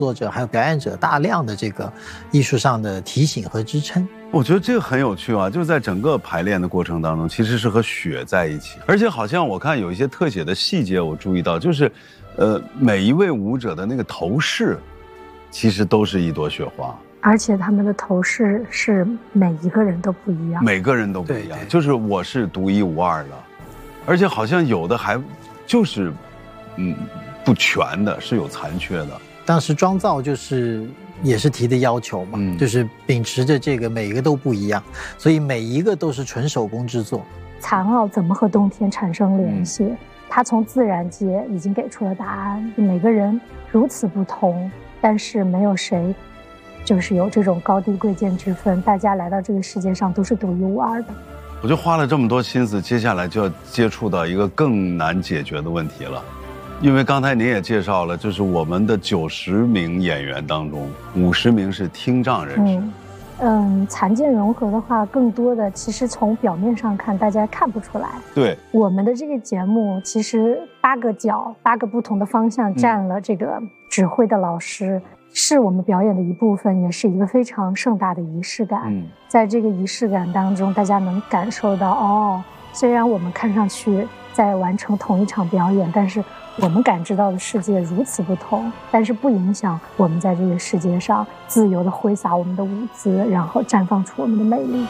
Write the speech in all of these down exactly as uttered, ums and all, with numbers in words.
作者还有表演者大量的这个艺术上的提醒和支撑。 我觉得这个很有趣啊，就是在整个排练的过程当中，其实是和雪在一起，而且好像我看有一些特写的细节，我注意到就是，呃，每一位舞者的那个头饰，其实都是一朵雪花， 而且他们的头饰是每一个人都不一样， 每个人都不一样，就是我是独一无二的，而且好像有的还就是，嗯，不全的，是有残缺的。 当时妆造就是也是提的要求嘛，嗯、就是秉持着这个每一个都不一样，所以每一个都是纯手工制作。 残奥怎么和冬天产生联系？嗯、他从自然界已经给出了答案，每个人如此不同，但是没有谁就是有这种高低贵贱之分，大家来到这个世界上都是独一无二的。 我就花了这么多心思，接下来就要接触到一个更难解决的问题了。因为刚才您也介绍了，就是我们的九十名演员当中，五十名是听障人士。 嗯，嗯，残健融合的话，更多的其实从表面上看，大家看不出来。 对， 我们的这个节目，其实八个角、八个不同的方向占了这个指挥的老师，嗯、是我们表演的一部分，也是一个非常盛大的仪式感。嗯，在这个仪式感当中，大家能感受到，哦，虽然我们看上去在完成同一场表演，但是我们感知到的世界如此不同，但是不影响我们在这个世界上自由地挥洒我们的舞姿，然后绽放出我们的美丽。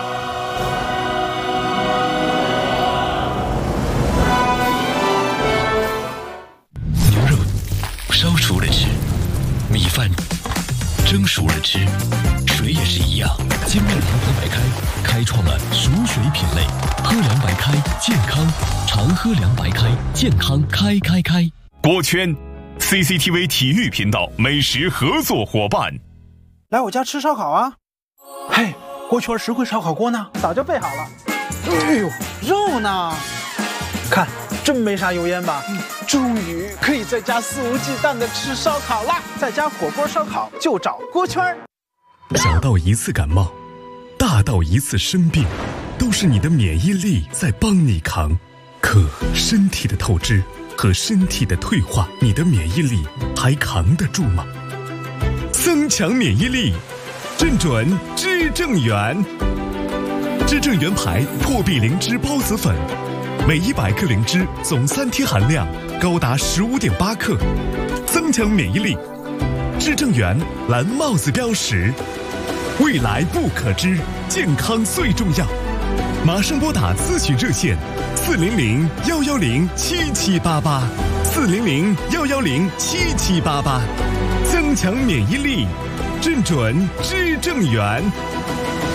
牛肉烧熟了吃，米饭蒸熟了吃，水也是一样。金麦郎牌白开开创了熟水品类，喝凉白开健康，常喝凉白开健康开开开。 锅圈 C C T V 体育频道美食合作伙伴， 来我家吃烧烤啊！嘿，锅圈石灰烧烤锅呢？早就备好了。哎呦，肉呢？看，真没啥油烟吧？嗯，终于可以在家肆无忌惮的吃烧烤啦！在家火锅烧烤就找锅圈。 小到一次感冒，大到一次生病，都是你的免疫力在帮你扛。可身体的透支和身体的退化，你的免疫力还扛得住吗？增强免疫力，正准知正元。知正元牌破壁灵芝孢子粉，每一百克灵芝总三天含量高达十五点八克，增强免疫力。知正元蓝帽子标识，未来不可知，健康最重要。马上拨打咨询热线四零零幺幺零七七八八，四零零幺幺零七七八八，增强免疫力，正准知正元。